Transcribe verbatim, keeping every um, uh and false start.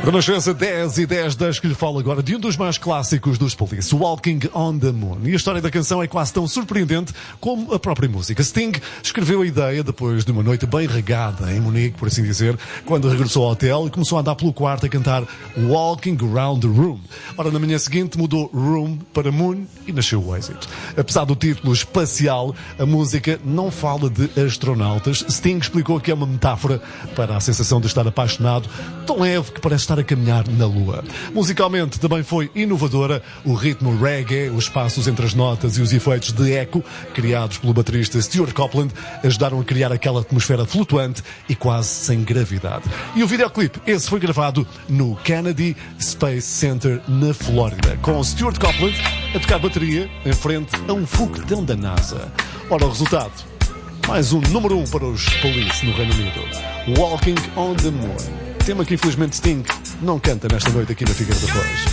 Renascença dez e dez das que lhe falo agora de um dos mais clássicos dos Police, Walking on the Moon. E a história da canção é quase tão surpreendente como a própria música. Sting escreveu a ideia depois de uma noite bem regada em Munique, por assim dizer, quando regressou ao hotel e começou a andar pelo quarto a cantar Walking Around the Room. Ora, na manhã seguinte mudou Room para Moon e nasceu o êxito. Apesar do título espacial, a música não fala de astronautas. Sting explicou que é uma metáfora para a sensação de estar apaixonado, tão leve que parece estar a caminhar na lua. Musicalmente também foi inovadora, o ritmo reggae, os passos entre as notas e os efeitos de eco criados pelo baterista Stuart Copeland ajudaram a criar aquela atmosfera flutuante e quase sem gravidade. E o videoclipe, esse foi gravado no Kennedy Space Center na Flórida, com Stuart Copeland a tocar bateria em frente a um foguetão da NASA. Ora, o resultado, mais um número um para os Police no Reino Unido. Walking on the Moon. Tema que infelizmente Sting não canta nesta noite aqui na Figueira da Foz.